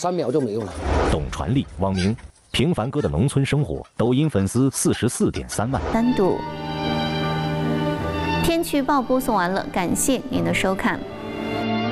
3秒就没有了。 董传力，网名平凡哥的农村生活，抖音粉丝44.3万。 单独。天气预报播送完了，感谢您的收看。